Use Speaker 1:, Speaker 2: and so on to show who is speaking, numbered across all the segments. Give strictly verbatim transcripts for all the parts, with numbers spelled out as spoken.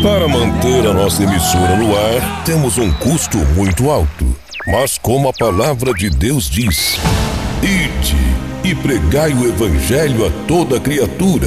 Speaker 1: Para manter a nossa emissora no ar, temos um custo muito alto. Mas como a palavra de Deus diz: ide e pregai o evangelho a toda criatura.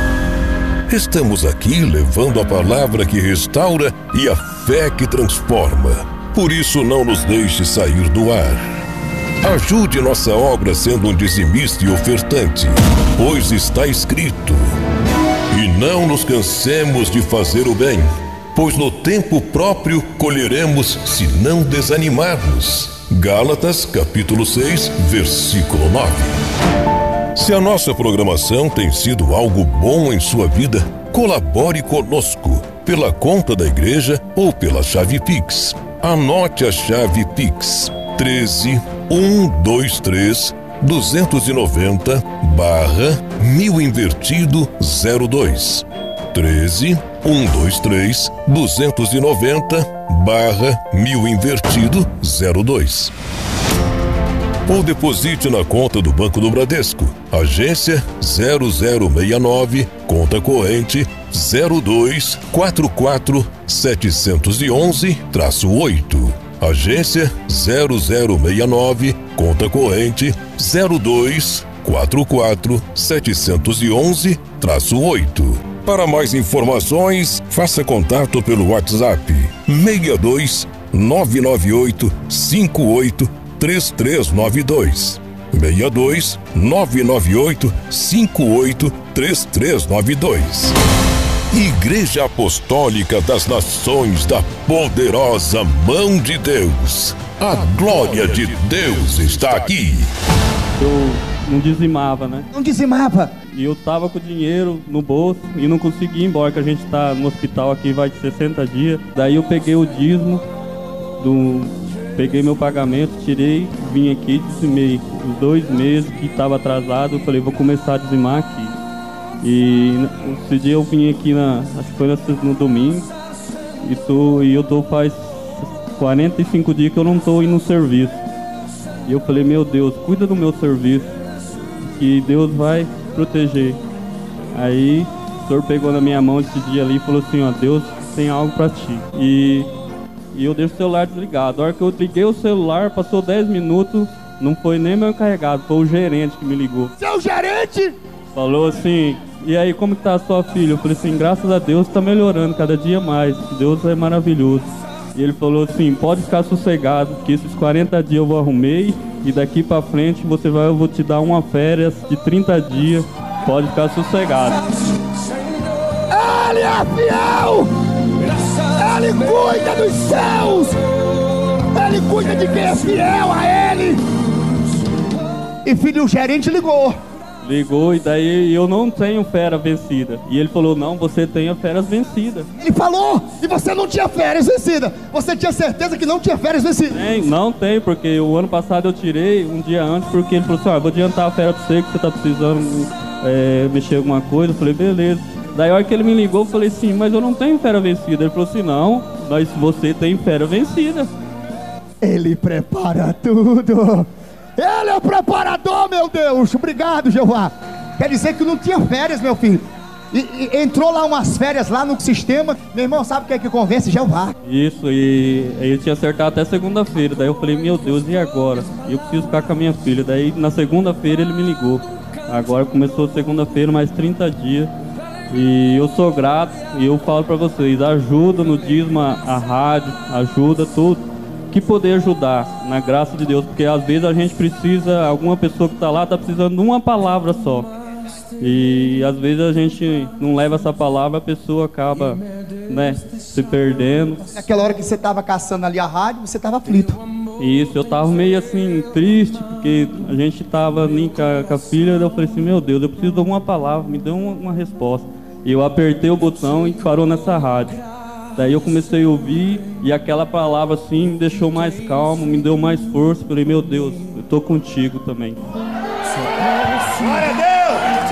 Speaker 1: Estamos aqui levando a palavra que restaura e a fé que transforma. Por isso não nos deixe sair do ar. Ajude nossa obra sendo um dizimista e ofertante, pois está escrito: e não nos cansemos de fazer o bem, pois no tempo próprio colheremos se não desanimarmos. Gálatas capítulo seis, versículo nove. Se a nossa programação tem sido algo bom em sua vida, colabore conosco pela conta da igreja ou pela chave Pix. Anote a chave Pix: treze, cento e vinte e três, duzentos e noventa, barra mil invertido zero dois. treze, cento e vinte e três, duzentos e noventa, barra mil invertido zero dois. Ou deposite na conta do Banco do Bradesco, agência zero zero seis nove, conta corrente zero dois quatro quatro sete um um oito. Agência zero zero seis nove, conta corrente zero dois quatro quatro sete um um oito. Para mais informações, faça contato pelo WhatsApp seis dois nove nove oito cinco oito três três nove dois. seis dois nove nove oito cinco oito três três nove dois. Igreja Apostólica das Nações da Poderosa Mão de Deus. A glória de Deus está aqui.
Speaker 2: Eu não dizimava, né?
Speaker 3: Não dizimava.
Speaker 2: E eu tava com o dinheiro no bolso e não conseguia ir embora, que a gente tá no hospital aqui, vai de sessenta dias. Daí eu peguei o dízimo, do, peguei meu pagamento, tirei, vim aqui, dizimei os dois meses que tava atrasado. Eu falei, vou começar a dizimar aqui. E esse dia eu vim aqui, na, acho que foi no domingo, e, tô, e eu tô faz quarenta e cinco dias que eu não tô indo no serviço. E eu falei, meu Deus, cuida do meu serviço, que Deus vai proteger. Aí o senhor pegou na minha mão esse dia ali e falou assim, ó, Deus tem algo pra ti. E, e eu deixo o celular desligado. A hora que eu liguei o celular, passou dez minutos, não foi nem meu encarregado, foi o gerente que me ligou.
Speaker 3: Seu gerente?
Speaker 2: Falou assim, e aí, como que tá a sua filha? Eu falei assim, graças a Deus tá melhorando cada dia mais, Deus é maravilhoso. E ele falou assim, pode ficar sossegado, que esses quarenta dias eu vou arrumei, e daqui pra frente você vai, eu vou te dar uma férias de trinta dias, pode ficar sossegado.
Speaker 3: Ele é fiel! Ele cuida dos céus! Ele cuida de quem é fiel a ele! E filho, o gerente ligou.
Speaker 2: Ligou, e daí eu não tenho fera vencida. E ele falou, não, você tem a férias vencida.
Speaker 3: Ele falou, e você não tinha férias vencida. Você tinha certeza que não tinha férias vencida?
Speaker 2: Tem, não tem, porque o ano passado eu tirei um dia antes, porque ele falou assim, ó, ah, vou adiantar a fera pra você, que você tá precisando é, mexer alguma coisa. Eu falei, beleza. Daí a hora que ele me ligou, eu falei assim, mas eu não tenho fera vencida. Ele falou assim, não, mas você tem fera vencida.
Speaker 3: Ele prepara tudo. Ele é o preparador, meu Deus. Obrigado, Jeová. Quer dizer que não tinha férias, meu filho. E, e entrou lá umas férias lá no sistema. Meu irmão, sabe o que é que convence? Jeová.
Speaker 2: Isso, e ele tinha acertado até segunda-feira. Daí eu falei, meu Deus, e agora? Eu preciso ficar com a minha filha. Daí na segunda-feira ele me ligou. Agora começou segunda-feira, mais trinta dias. E eu sou grato. E eu falo pra vocês, ajuda no dízimo a rádio, ajuda tudo que poder ajudar, na graça de Deus, porque às vezes a gente precisa, alguma pessoa que está lá está precisando de uma palavra só, e às vezes a gente não leva essa palavra, a pessoa acaba, né, se perdendo.
Speaker 3: Naquela hora que você estava caçando ali a rádio, você estava aflito.
Speaker 2: Isso, eu estava meio assim, triste, porque a gente estava ali com a, com a filha, eu falei assim, meu Deus, eu preciso de alguma palavra, me dê uma, uma resposta. E eu apertei o botão e parou nessa rádio. Daí eu comecei a ouvir, e aquela palavra assim me deixou mais calmo, me deu mais força. Falei, meu Deus, eu tô contigo também.
Speaker 3: Glória a